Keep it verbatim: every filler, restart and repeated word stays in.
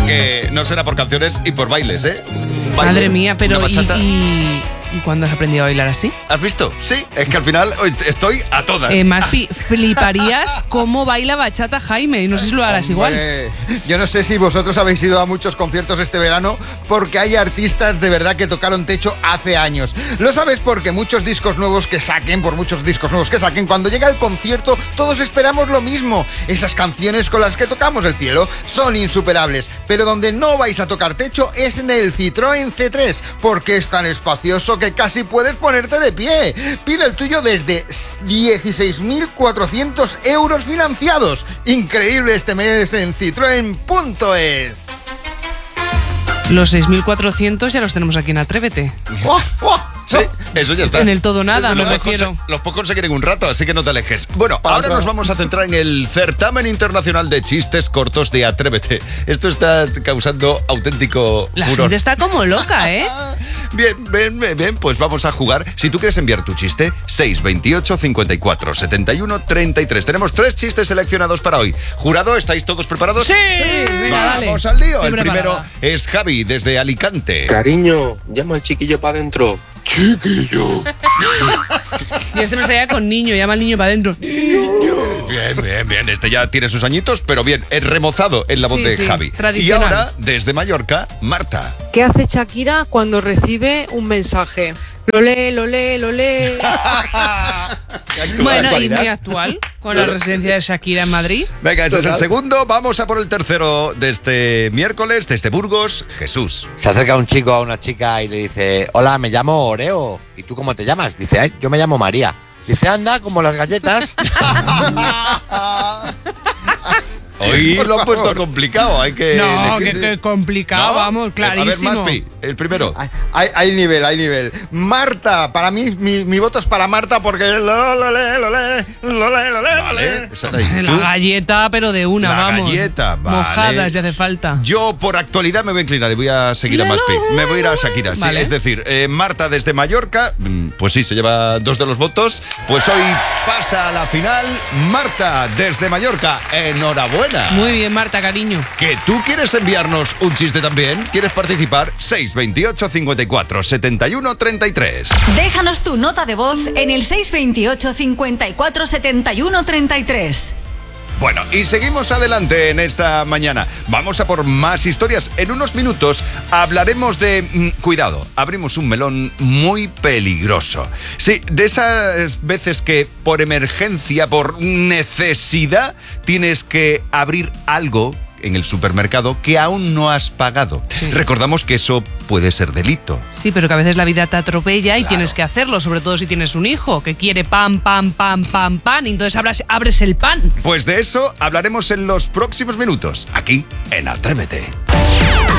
que no será por canciones y por bailes, ¿eh? Baile, Madre mía, pero una ¿y, bachata. y, ¿y cuándo has aprendido a bailar así? ¿Has visto? Sí, es que al final estoy a todas. Eh, más pi- fliparías cómo baila bachata Jaime, y no sé si lo harás igual. Hombre, yo no sé si vosotros habéis ido a muchos conciertos este verano, porque hay artistas de verdad que tocaron techo hace años. Lo sabes porque muchos discos nuevos que saquen, por muchos discos nuevos que saquen, cuando llega el concierto todos esperamos lo mismo. Esas canciones con las que tocamos el cielo son insuperables, pero donde no vais a tocar techo es en el Citroën C tres, porque es tan espacioso que casi puedes ponerte de pie. Pide el tuyo desde dieciséis mil cuatrocientos euros financiados. Increíble este mes en citroen punto es. Los seis mil cuatrocientos ya los tenemos aquí en Atrévete. ¡Oh, oh! Sí, eso ya está. En el todo nada, me Los puedes refiero. conse- Los puedo conseguir en un rato, así que no te alejes. Bueno, Para ahora atrás. nos vamos a centrar en el certamen internacional de chistes cortos de Atrévete. Esto está causando auténtico La furor. gente está como loca, ¿eh? Bien, bien, bien, bien, pues vamos a jugar. Si tú quieres enviar tu chiste, seis veintiocho, cincuenta y cuatro, setenta y uno, treinta y tres. Tenemos tres chistes seleccionados para hoy. Jurado, ¿estáis todos preparados? ¡Sí! Venga, dale. Vamos al lío. Estoy El preparada. primero es Javi, desde Alicante. Cariño, llama al chiquillo para adentro. Chiquillo. Y este no se llama con niño, llama al niño para adentro. Bien, bien, bien. Este ya tiene sus añitos, pero bien, es remozado en la voz Sí, de sí, Javi. Y tradicional. ahora, desde Mallorca, Marta. ¿Qué hace Shakira cuando recibe un mensaje? Lo lee, lo lee, lo lee. Bueno, y actualidad. muy actual, con la residencia de Shakira en Madrid. Venga, ese es el Total. segundo. Vamos a por el tercero de este miércoles, desde Burgos, Jesús. Se acerca un chico a una chica y le dice, hola, me llamo Oreo. ¿Y tú cómo te llamas? Dice, "Ay, yo me llamo María". Dice, anda, como las galletas. Hoy Por lo han puesto favor. complicado, hay que No, elegir. que, que complicado, ¿No? vamos, clarísimo. A ver, Maspi, el primero. Hay, hay- hay nivel, hay nivel. Marta, para mí, mi, mi voto es para Marta porque... Lo, lo, le, lo, le, lo, le, lo, le, lo, Vale, le. esa de ahí. La ¿Tú? galleta, pero de una, La vamos. galleta, vale. Mojadas, si hace falta. Yo, por actualidad, me voy a inclinar y voy a seguir a La, Maspi. la, Me voy a ir a Shakira. Sí, Vale. es decir, eh, Marta desde Mallorca, mm, pues sí, se lleva dos de los votos. Pues hoy pasa a la final Marta desde Mallorca. Enhorabuena. Muy bien, Marta, cariño. ¿Que tú quieres enviarnos un chiste también? ¿Quieres participar? seis veintiocho, cincuenta y cuatro, setenta y uno, treinta y tres. Déjanos tu nota de voz en el seis veintiocho, cincuenta y cuatro, setenta y uno, treinta y tres. Bueno, y seguimos adelante en esta mañana. Vamos a por más historias. En unos minutos hablaremos de... mm, cuidado, abrimos un melón muy peligroso. Sí, de esas veces que por emergencia, por necesidad, tienes que abrir algo en el supermercado que aún no has pagado. Recordamos que eso puede ser delito. Sí, pero que a veces la vida te atropella y Claro. tienes que hacerlo, sobre todo si tienes un hijo que quiere pan, pan, pan, pan, pan, y entonces abras- abres el pan. Pues de eso hablaremos en los próximos minutos, aquí en Atrévete.